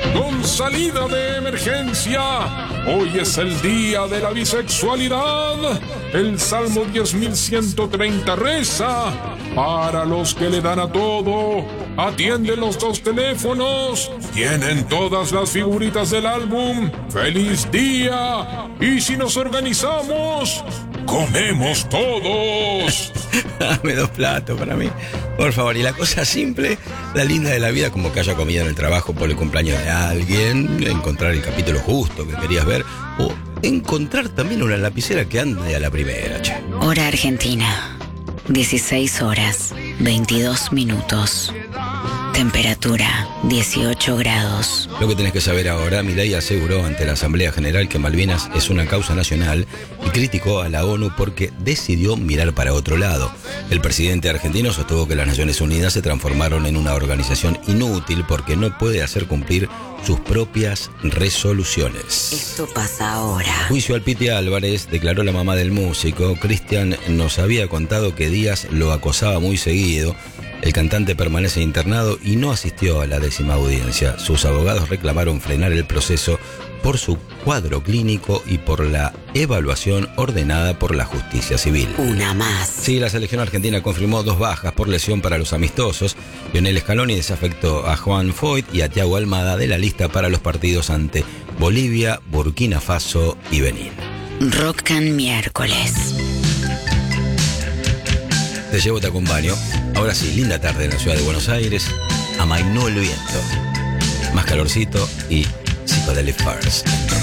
con salida de emergencia. Hoy es el día de la bisexualidad. El Salmo 10.130 reza: para los que le dan a todo, atienden los 2 teléfonos, tienen todas las figuritas del álbum, ¡feliz día! Y si nos organizamos, comemos todos. Dame 2 platos para mí, por favor. Y la cosa simple, la linda de la vida, como que haya comido en el trabajo por el cumpleaños de alguien, encontrar el capítulo justo que querías ver, o encontrar también una lapicera que ande a la primera, che. Hora Argentina, 16 horas, 22 minutos. Temperatura, 18 grados. Lo que tenés que saber ahora: Milei aseguró ante la Asamblea General que Malvinas es una causa nacional y criticó a la ONU porque decidió mirar para otro lado. El presidente argentino sostuvo que las Naciones Unidas se transformaron en una organización inútil porque no puede hacer cumplir sus propias resoluciones. Esto pasa ahora. Juicio al Piti Álvarez, declaró la mamá del músico. Cristian nos había contado que Díaz lo acosaba muy seguido. El cantante permanece internado y no asistió a la 10ª audiencia. Sus abogados reclamaron frenar el proceso por su cuadro clínico y por la evaluación ordenada por la justicia civil. Una más. Sí, la selección argentina confirmó 2 bajas por lesión para los amistosos. Lionel Scaloni desafectó a Juan Foyt y a Thiago Almada de la lista para los partidos ante Bolivia, Burkina Faso y Benín. Rockcan miércoles. Te llevo, te acompaño. Ahora sí, linda tarde en la ciudad de Buenos Aires. Amainó el viento. Más calorcito y Psychedelic Furs.